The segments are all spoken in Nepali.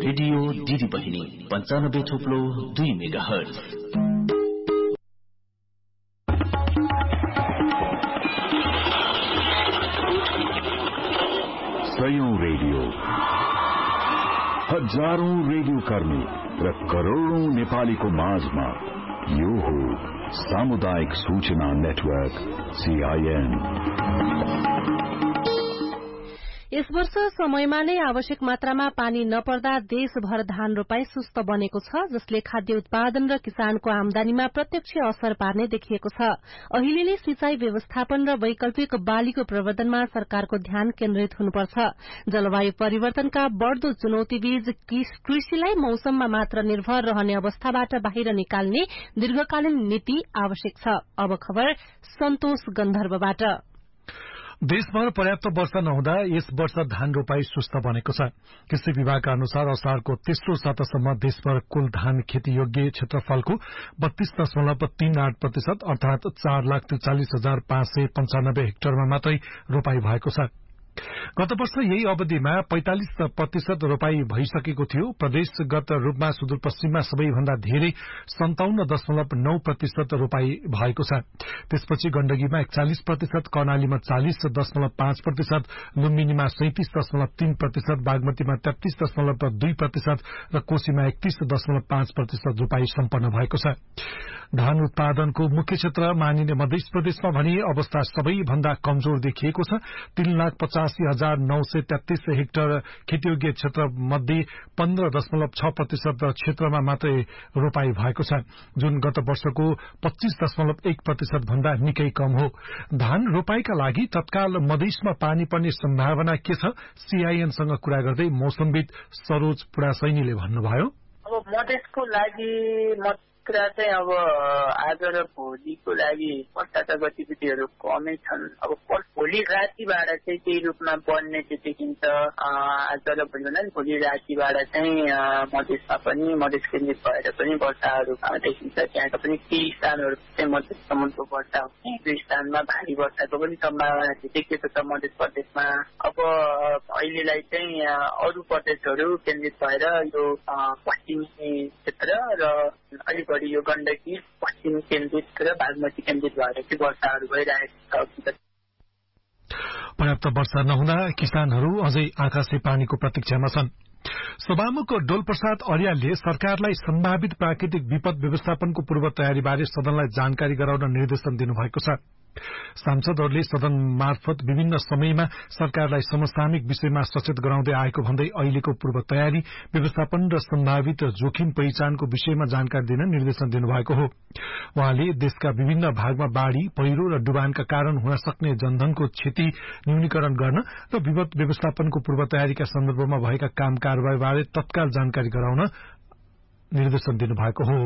रेडियो दिदी बहिनी 95.2 मेगाहर्ज। सयौं रेडियो, हजारौं रेडियो कर्मी र करोड़ौं नेपालीको माझमा यो हो सामुदायिक सूचना नेटवर्क CIN। यस वर्ष समयमा नै आवश्यक मात्रामा पानी नपर्दा देशभर धान रोपाई सुस्त बनेको छ, जसले खाद्य उत्पादन र किसानको आमदानीमा प्रत्यक्ष असर पार्ने देखिएको छ। अहिले नै सिंचाई व्यवस्थापन र वैकल्पिक बालीको प्रवर्धनमा सरकारको ध्यान केन्द्रित हुनुपर्छ। जलवायु परिवर्तनका बढ़दो चुनौतीबीच कृषिलाई मौसममा मात्र निर्भर रहने अवस्थाबाट बाहिर निकाल्ने दीर्घकालीन नीति आवश्यक छ। अब खबर सन्तोष गन्धर्वबाट। देशभर पर्याप्त वर्षा नहुँदा यस वर्ष धान रोपाई सुस्त बनेको छ। कृषि विभागका अनुसार असारको तेस्रो सातासम्म देशभर कुल धान खेती योग्य क्षेत्रफलको 32.38% अर्थात 4,43,595 हेक्टरमा मात्रै रोपाई भएको छ। गत वर्ष यही अवधिमा 45% रोपाई भइसकेको थियो। प्रदेशगत रूपमा सुदूरपश्चिममा सबैभन्दा धेरै 57.9% रोपाई भएको छ। त्यसपछि गण्डकीमा 41%, कर्णालीमा 40.5%, लुम्बिनीमा 37.3%, बागमतीमा 33.2% र कोशीमा 31.5% रोपाई सम्पन्न भएको छ। धान उत्पादनको मुख्य क्षेत्र मानिने मध्य प्रदेशमा भने अवस्था सबैभन्दा कमजोर देखिएको छ। 3,85,933 हेक्टर खेतीयोग्य क्षेत्र मध्ये 15.6% क्षेत्रमा मात्रै रोपाई भएको छ, जुन गत वर्षको 25.1% भन्दा निकै कम हो। धान रोपाईका लागि तत्काल मधेसमा पानी पर्ने सम्भावना के छ? CIN-सँग कुरा गर्दै मौसमविद सरोज पुडासैनीले भन्नुभयो, अब मधेसको लागि कुरा चाहिँ अब आज र भोलिको लागि वर्षाका गतिविधिहरू कमै छन्। अब भोलि रातिबाट चाहिँ केही रूपमा बन्ने चाहिँ देखिन्छ। आज र भोलि भन्दा भोलि रातिबाट चाहिँ मधेसमा पनि मधेस केन्द्रित भएर पनि वर्षाहरू देखिन्छ। त्यहाँका पनि केही स्थानहरू चाहिँ मधेससम्मको वर्षा हुने, केही स्थानमा भारी वर्षाको पनि सम्भावना देखिएको छ मध्य प्रदेशमा। अब अहिलेलाई चाहिँ अरू प्रदेशहरू केन्द्रित भएर यो पश्चिमी क्षेत्र र अलिक बढी यो गण्डकी पश्चिम केन्द्रित र बागमती केन्द्रित भएर चाहिँ वर्षाहरू भइरहेको छ। पर्याप्त वर्षा नहुँदा किसानहरू अझै आकाशे पानीको प्रतीक्षामा छन्। सभामुख डोलप्रसाद अर्यालले सरकारलाई सम्भावित प्राकृतिक विपद व्यवस्थापनको पूर्व तयारीबारे सदनलाई जानकारी गराउन निर्देशन दिनुभएको छ। सांसदहरूले सदन मार्फत विभिन्न समयमा सरकारलाई समसामयिक विषयमा सचेत गराउँदै आएको भन्दै अहिलेको पूर्व तयारी, व्यवस्थापन र सम्भावित जोखिम पहिचानको विषयमा जानकारी दिन निर्देशन दिनुभएको हो। उहाँले देशका विभिन्न भागमा बाढ़ी, पहिरो र डुबानका कारण हुन सक्ने जनधनको क्षति न्यूनीकरण गर्न र विपद व्यवस्थापनको पूर्व तयारीका सन्दर्भमा भएका काम कारबाहीबारे तत्काल जानकारी गराउन निर्देशन दिनुभएको हो।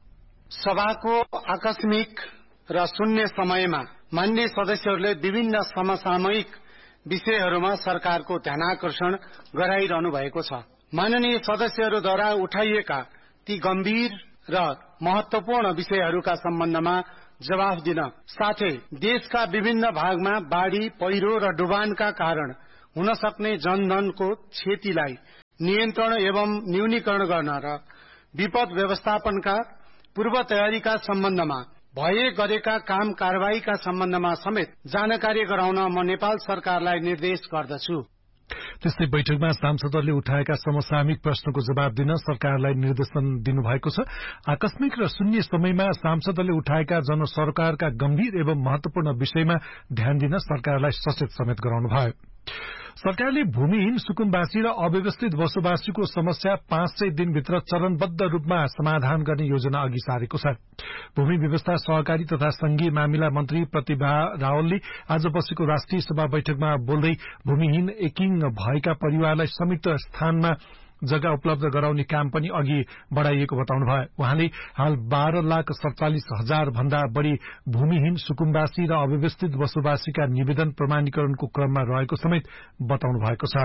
सभाको आकस्मिक र शून्य समयमा मान्य सदस्यहरूले विभिन्न समसामयिक विषयहरूमा सरकारको ध्यानाकर्षण गराइरहनु भएको छ। माननीय सदस्यहरूद्वारा उठाइएका ती गम्भीर र महत्वपूर्ण विषयहरूका सम्बन्धमा जवाफ दिन साथै देशका विभिन्न भागमा बाढ़ी, पहिरो र डुबानका कारण हुन सक्ने जनधनको क्षतिलाई नियन्त्रण एवं न्यूनीकरण गर्न र विपद व्यवस्थापनका पूर्व तयारीका सम्बन्धमा भए गरेका काम कारबाहीका सम्बन्धमा समेत जानकारी गराउन म नेपाल सरकारलाई निर्देश गर्दछु। त्यस्तै बैठकमा सांसदहरूले उठाएका समसामयिक प्रश्नको जवाब दिन सरकारलाई निर्देशन दिनुभएको छ। आकस्मिक र शून्य समयमा सांसदहरूले उठाएका जनसरकारका गम्भीर एवं महत्वपूर्ण विषयमा ध्यान दिन सरकारलाई सचेत समेत गराउनुभयो। सरकारले भूमिहीन सुकुम्बासी र अव्यवस्थित बसोबासीको समस्या 500 दिनभित्र चरणबद्ध रूपमा समाधान गर्ने योजना अघि सारेको छ। भूमि व्यवस्था, सहकारी तथा संघीय मामिला मन्त्री प्रतिभा रावलले आज बसेको राष्ट्रिय सभा बैठकमा बोल्दै भूमिहीन एकिङ भएका परिवारलाई संयुक्त स्थानमा जग्गा उपलब्ध गराउने काम पनि अघि बढ़ाइएको बताउनुभयो। उहाँले हाल 12,47,000 भन्दा बढ़ी भूमिहीन सुकुम्बासी र अव्यवस्थित बसोबासीका निवेदन प्रमाणीकरणको क्रममा रहेको समेत बताउनु भएको छ।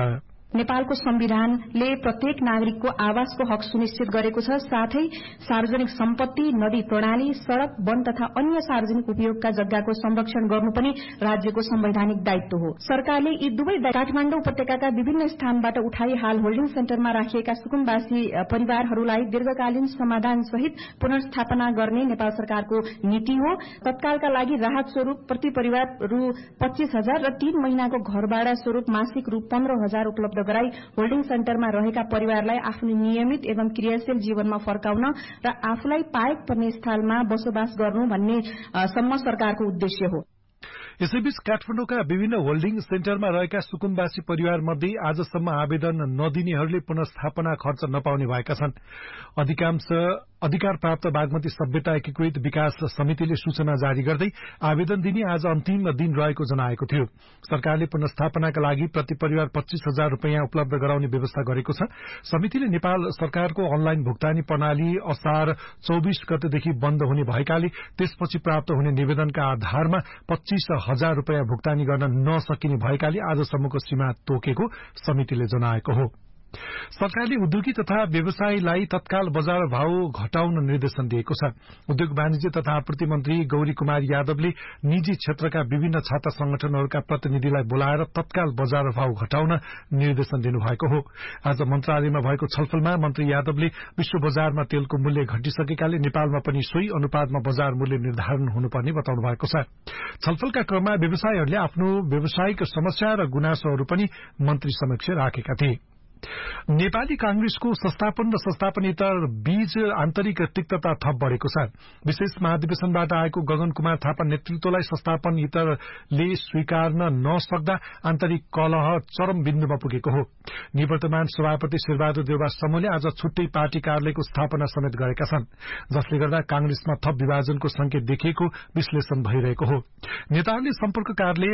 नेपालको संविधानले प्रत्येक नागरिकको आवासको हक सुनिश्चित गरेको छ। साथै सार्वजनिक सम्पत्ति, नदी प्रणाली, सड़क, वन तथा अन्य सार्वजनिक उपयोगका जग्गाको संरक्षण गर्नु पनि राज्यको संवैधानिक दायित्व हो। सरकारले यी दुवै काठमाडौँ उपत्यकाका विभिन्न स्थानबाट उठाई हाल होल्डिङ सेन्टरमा राखिएका सुकुम्बासी परिवारहरूलाई दीर्घकालीन समाधान सहित पुनर्स्थापना गर्ने नेपाल सरकारको नीति हो। तत्कालका लागि राहत स्वरूप प्रति परिवार रु 25,000 र 3 महिनाको घरभाडा स्वरूप मासिक रु 15,000 उपलब्ध गराई होल्डिङ सेन्टरमा रहेका परिवारलाई आफ्नो नियमित एवं क्रियाशील जीवनमा फर्काउन र आफूलाई पाएक पर्ने स्थलमा बसोबास गर्नु भन्ने सम्म सरकारको उद्देश्य हो। यसैबीच काठमाडौँका विभिन्न होल्डिङ सेन्टरमा रहेका सुकुम्बासी परिवार मध्ये आजसम्म आवेदन नदिनेहरूले पुनर्स्थापना खर्च नपाउने भएका छन्। अधिकार प्राप्त बागमती सभ्यता एकीकृत विकास समितिले सूचना जारी गर्दै आवेदन दिने आज अन्तिम दिन रहेको जनाएको थियो। सरकारले पुनर्स्थापनाका लागि प्रति परिवार 25,000 रूपियाँ उपलब्ध गराउने व्यवस्था गरेको छ। समितिले नेपाल सरकारको अनलाइन भुक्तानी प्रणाली असार 24 गतेदेखि बन्द हुने भएकाले त्यसपछि प्राप्त हुने निवेदनका आधारमा 25,000 रूपियाँ भुक्तानी गर्न नसकिने भएकाले आजसम्मको सीमा तोकेको समितिले जनाएको हो। सरकारले उद्योगी तथा व्यवसायीलाई तत्काल बजार भाव घटाउन निर्देशन दिएको छ। उद्योग वाणिज्य तथा आपूर्ति मन्त्री गौरी कुमार यादवले निजी क्षेत्रका विभिन्न छात्र संगठनहरूका प्रतिनिधिलाई बोलाएर तत्काल बजार भाव घटाउन निर्देशन दिनुभएको हो। आज मन्त्रालयमा भएको छलफलमा मन्त्री यादवले विश्व बजारमा तेलको मूल्य घटिसकेकाले नेपालमा पनि सोही अनुपातमा बजार मूल्य निर्धारण हुनुपर्ने बताउनु भएको छ। छलफलका क्रममा व्यवसायीहरूले आफ्नो व्यावसायिक समस्या र गुनासोहरू पनि मन्त्री समक्ष राखेका थिए। नेपाली कांग्रेसको संस्थापन र संस्थापनेतर बीच आन्तरिक तिक्तता थप बढ़ेको छ। विशेष महाधिवेशनबाट आएको गगन कुमार थापा नेतृत्वलाई संस्थापनेतरले स्वीकार्न नसक्दा आन्तरिक कलह चरम बिन्दुमा पुगेको हो। निवर्तमान सभापति शेरबहादुर देउवा समूहले आज छुट्टै पार्टी कार्यालयको स्थापना समेत गरेका छन्, जसले गर्दा कांग्रेसमा थप विभाजनको संकेत देखिएको विश्लेषण भइरहेको हो। नेताहरूले सम्पर्क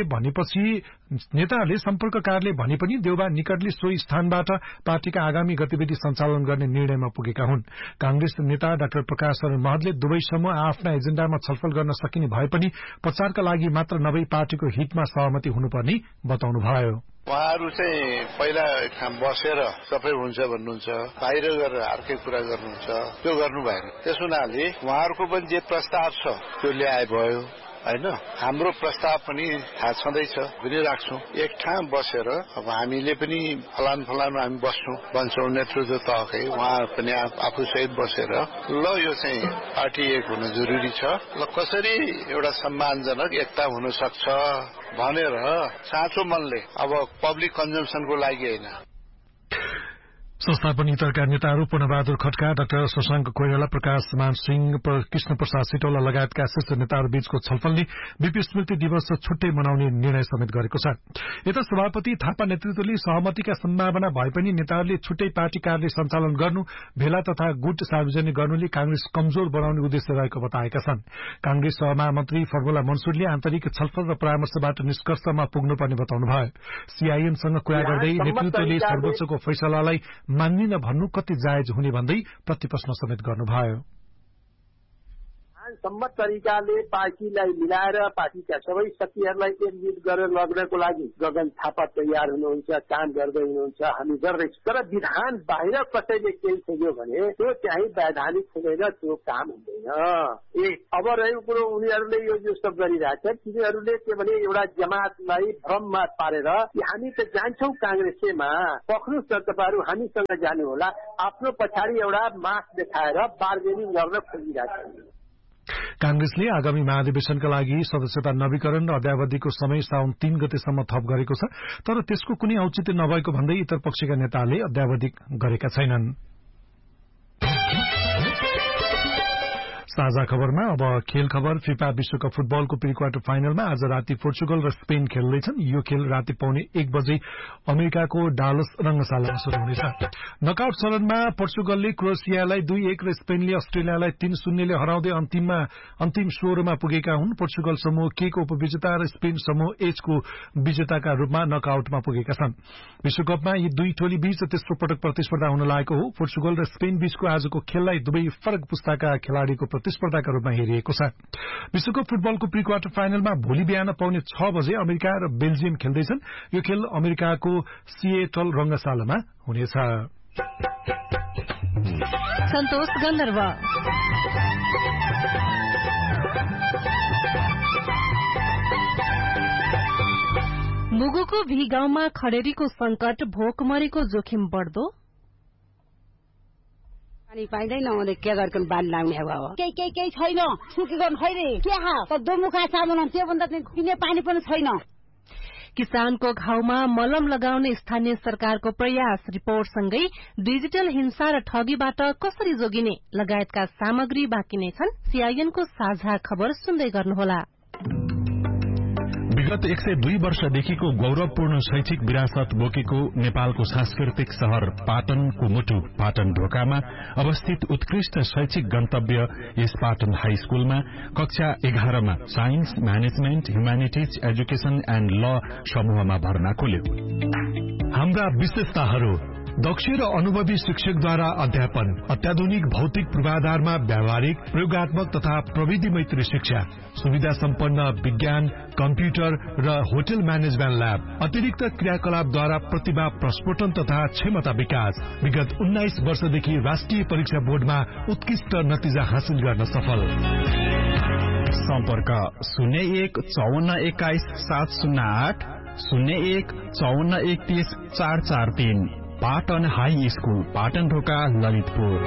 कार्यालय भने पनि देउवा निकटले सोही स्थानबाट पार्टीका आगामी गतिविधि सञ्चालन गर्ने निर्णयमा पुगेका हुन्। कांग्रेस नेता डाक्टर प्रकाश शरण महतले दुवै समूह आफ्ना एजेण्डामा छलफल गर्न सकिने भए पनि प्रचारका लागि मात्र नभई पार्टीको हितमा सहमति हुनुपर्ने बताउनुभयो। उहाँहरू चाहिँ पहिला एक ठाउँ बसेर सबै हुन्छ भन्नुहुन्छ, बाहिर गएर अर्कै कुरा गर्नुहुन्छ, त्यो गर्नु भएन। त्यस हुनाले उहाँहरूको पनि जे प्रस्ताव छ त्यो ल्याए भयो हैन। हाम्रो प्रस्ताव पनि थाहा छँदैछ, पनि राख्छौं। एक ठाउँ बसेर अब हामीले पनि फलान हामी बन्छौं नेतृत्व तहकै, उहाँ पनि आफूसहित बसेर ल यो चाहिँ पार्टी एक हुन जरुरी छ, ल कसरी एउटा सम्मानजनक एकता हुन सक्छ भनेर साँचो मनले, अब पब्लिक कन्जम्सनको लागि होइन। संस्थापनेतरका नेताहरू पूर्णबहादुर खड्का, डाक्टर शशाङ्क कोइराला, प्रकाश मान सिंह, कृष्ण प्रसाद सिटौला लगायतका शीर्ष नेताहरू बीचको छलफलले बीपी स्मृति दिवस छुट्टै मनाउने निर्णय समेत गरेको छ। यता सभापति थापा नेतृत्वले सहमतिका सम्भावना भए पनि नेताहरूले छुट्टै पार्टी कार्यालय सञ्चालन गर्नु, भेला तथा गुट सार्वजनिक गर्नुले कांग्रेस कमजोर बनाउने उद्देश्य रहेको बताएका छन्। कांग्रेस सहमहामन्त्री फर्मुला मनसुरले आन्तरिक छलफल र परामर्शबाट निष्कर्षमा पुग्नुपर्ने बताउनुभयो। सीआईएमसँग कुरा गर्दै नेतृत्वले सर्वोच्चको फैसलालाई मान्दिन भन्नु कति जायज हुने भन्दै प्रतिप्रश्न समेत गर्नुभयो। सम्मत तरिकाले पार्टीलाई मिलाएर पार्टीका सबै शक्तिहरूलाई एकजुट गरेर लग्नको लागि गगन थापा तयार हुनुहुन्छ, काम गर्दै हुनुहुन्छ, हामी गर्दैछौँ। तर विधान बाहिर कसैले केही खोज्यो भने त्यो चाहिँ वैधानिक हुँदैन, त्यो काम हुँदैन। अब रहेको कुरो उनीहरूले यो सब गरिरहेछन्, तिनीहरूले के भने एउटा जमातलाई भ्रममा पारेर हामी त जान्छौँ कांग्रेसमा, पक्रुस् न तपाईँहरू हामीसँग जानु होला, आफ्नो पछाडि एउटा मास देखाएर बार्गेनिङ गर्न खोजिरहेछन्। कांग्रेसले आगामी महाधिवेशनका लागि सदस्यता नवीकरण र अद्यावधिको समय साउन 3 गतेसम्म थप गरेको छ, तर त्यसको कुनै औचित्य नभएको भन्दै इतर पक्षका नेताहरूले अद्यावधि गरेका छैनन्। साझा खबरमा अब खेल खबर। फिफा विश्वकप फुटबलको प्री क्वार्टर फाइनलमा आज राति पोर्चुगल र स्पेन खेल्दैछन्। यो खेल राति पाउने 1 बजे अमेरिकाको डालस रंगशालामा शुरू हुनेछ। नकआउट चरणमा पोर्चुगलले क्रोएसियालाई 2-1 र स्पेनले अस्ट्रेलियालाई 3-0 ले हराउँदै अन्तिम 16 मा पुगेका हुन्। पोर्चुगल समूह के को उपविजेता र स्पेन समूह एच को विजेताका रूपमा नकआउटमा पुगेका छन्। विश्वकपमा यी दुई टोली बीच तेस्रो पटक प्रतिस्पर्धा हुन लागेको हो। पोर्चुगल र स्पेन बीचको आजको खेललाई दुवै फरक पुस्ताका खेलाड़ीको प्रतिस्पर्धाका रूपमा हेरिएको छ। विश्वकप फुटबलको प्री क्वार्टर फाइनलमा भोलि बिहान पाउने 6 बजे अमेरिका र बेल्जियम खेल्दैछन्। यो खेल अमेरिकाको सिएटल रंगशालामा हुनेछ। सन्तोष गन्धर्व मुगुको भी गाउँमा खडेरीको संकट, भोकमरीको जोखिम बढ्दो। पानी पाइँदैन, के गर्छन् बाली लाग्ने अब केही छैन, सुकेको खैरे के हा दोमुखा सामुन त्योभन्दा पिने पानी पनि छैन। किसानको घाउमा मलम लगाउने स्थानीय सरकारको प्रयास, रिपोर्टसँगै डिजिटल हिंसा र ठगीबाट कसरी जोगिने लगायतका सामग्री बाँकी नै छन्। सीआईएनको साझा खबर सुन्दै गर्नुहोला। विगत 102 वर्षदेखिको गौरवपूर्ण शैक्षिक विरासत बोकेको नेपालको सांस्कृतिक शहर पाटनको मुटु पाटन ढोकामा अवस्थित उत्कृष्ट शैक्षिक गन्तव्य यस पाटन हाई स्कूलमा कक्षा 11 मा science, management, humanities, education and ल समूहमा भर्ना खोल्यो। हाम्रा विशेषताहरू: दक्ष र अनुभवी शिक्षकद्वारा अध्यापन, अत्याधुनिक भौतिक पूर्वाधारमा व्यावहारिक, प्रयोगात्मक तथा प्रविधि मैत्री शिक्षा, सुविधा सम्पन्न विज्ञान, कम्प्युटर र होटल म्यानेजमेन्ट ल्याब, अतिरिक्त क्रियाकलापद्वारा प्रतिभा प्रस्फोटन तथा क्षमता विकास। विगत 19 वर्षदेखि राष्ट्रिय परीक्षा बोर्डमा उत्कृष्ट नतिजा हासिल गर्न सफल। सम्पर्क 01 54 21 708 01 54 31 443। पाटन हाई स्कूल, पाटन ढोका, ललितपुर।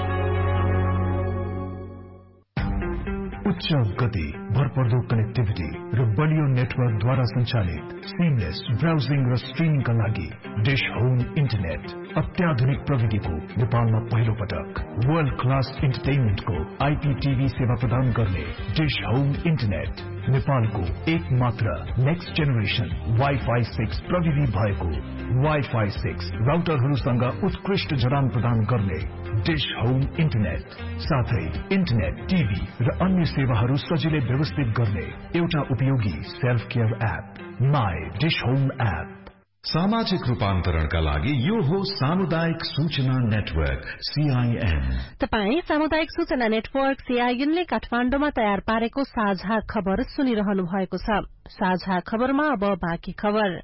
उच्च गति, भरपर्दो कनेक्टिभिटी र बलियो नेटवर्कद्वारा सञ्चालित सिमलेस ब्राउजिङ र स्ट्रिमिङका लागि डिश होम इन्टरनेट। अत्याधुनिक प्रविधिको नेपालमा पहिलो पटक वर्ल्ड क्लास इन्टरटेनमेन्टको आइपीटीभी सेवा प्रदान गर्ने डिश होम इन्टरनेट नेपालको एक मात्र नेक्स्ट जेनेरेसन वाइफाई 6 प्रविधि भएको वाइफाई 6 राउटरहरूसँग उत्कृष्ट जडान प्रदान गर्ने डिश होम इन्टरनेट, साथै इन्टरनेट, टिभी र अन्य सेवाहरू सजिलै व्यवस्थित गर्ने एउटा उपयोगी self care app my dish home app. सामाजिक रूपान्तरणका लागि यो हो सामुदायिक सूचना नेटवर्क सीआईएन। तपाई सामुदायिक सूचना नेटवर्क सीआईएनले काठमाडौँमा तयार पारेको साझा खबर सुनिरहनु भएको छ। साझा खबरमा अब बाँकी खबर।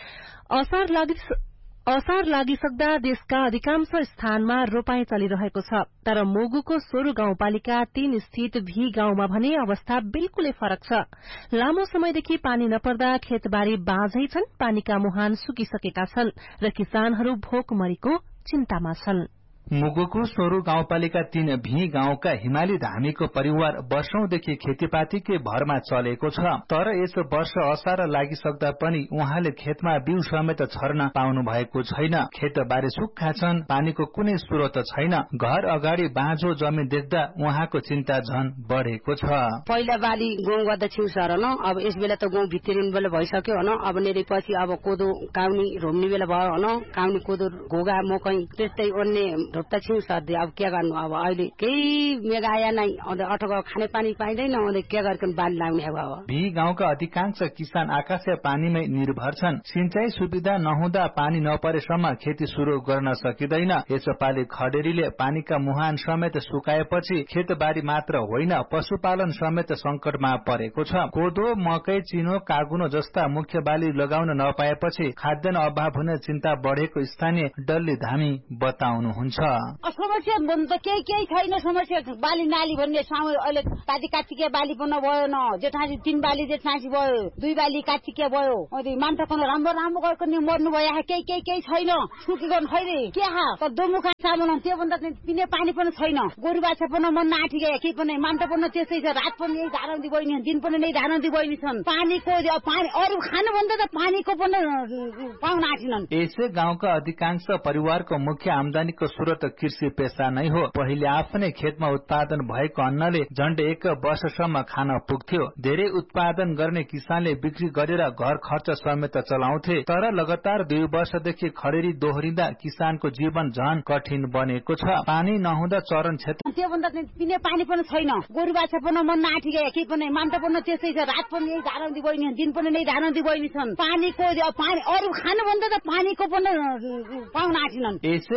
असार लागिसक्दा देशका अधिकांश स्थानमा रोपाई चलिरहेको छ, तर मोगुको सोरु गाउँपालिका 3 स्थित भी गाउँमा भने अवस्था बिल्कुलै फरक छ। लामो समयदेखि पानी नपर्दा खेतबारी बाँझै छन्, पानीका मुहान सुकिसकेका छन् र किसानहरू भोकमरीको चिन्तामा छन्। मुगुको सोरु गाउँपालिका 3 भी गाउँका हिमाली धामीको परिवार वर्षौंदेखि खेतीपातीकै भरमा चलेको छ, तर यस वर्ष असार लागिसक्दा पनि उहाँले खेतमा बिउ समेत छर्न पाउनु भएको छैन। खेतबारी सुक्खा छन्, पानीको कुनै स्रोत छैन। घर अगाडि बाँझो जमिन देख्दा उहाँको चिन्ता झन बढेको छ। पहिला बाली गहुँ गर्दा छिउ सर न, अब यस बेला त गहुँ भित्रिनु बेला भइसक्यो न, अब नेरी पछि अब कोदो काउनी रोप्ने बेला भयो न, काउनी कोदो घोगा मकै त्यस्तै अन्य रोप्दा छिउ सर्दी। अब के गर्नु, अब अहिले केही मेघ आया नै अटको खाने पानी पाइँदैन, के गर्छन् बाली लाग्ने अब। भी गाउँका अधिकांश किसान आकाशीय पानीमै निर्भर छन्। सिंचाई सुविधा नहुँदा पानी नपरेसम्म खेती शुरू गर्न सकिँदैन। यसपालि खडेरीले पानीका मुहान समेत सुकाएपछि खेतबारी मात्र होइन पशुपालन समेत संकटमा परेको छ। कोदो, मकै, चिनो, कागुनो जस्ता मुख्य बाली लगाउन नपाएपछि खाद्यान्न अभाव हुने चिन्ता बढेको स्थानीय डल्ली धामी बताउनुहुन्छ। समस्या त केही छैन, समस्या बाली नाली भन्ने अहिले ताती काटिके बाली पनि भयो न, जेठासी 3 बाली जेठासी भयो, 2 बाली काटिके भयो, मान्छे पनि राम्रो गर्नु मर्नु भयो, केही छैन, सुकेको खैरे के दोमुखा सामुन त्योभन्दा पिने पानी पनि छैन। गोरु बाछा पनि मन नाठिके केही पनि, मान्छे पनि त्यस्तै छ, रात पनि यही धारन्दी बहिनी, दिन पनि नै धारन्दी बहिनी छन्। पानीको अरू खानुभन्दा त पानीको पनि पाउन आँटिनन्। यसै गाउँका अधिकांश परिवारको मुख्य आमदानीको स्रोत कृषि पेशा नै हो। पहिले आफ्नै खेतमा उत्पादन भएको अन्नले झण्डै 1 वर्षसम्म खान पुग्थ्यो। धेरै उत्पादन गर्ने किसानले बिक्री गरेर घर खर्च समेत चलाउँथे, तर लगातार 2 वर्षदेखि खडेरी दोहोरिँदा किसानको जीवन झन कठिन बनेको छ। पानी नहुँदा चरण क्षेत्र त्योभन्दा पिने पानी पनि छैन। गोरु बाछा पनि मन नाठिके केही पनि, मान्छे पनि त्यस्तै छ, रात पनि यही धारन्दी बहिनी, दिन पनि नै धारन्दी बहिनी छन्। पानीको अरू खानुभन्दा त पानीको पनि पाउन आँटिनन्।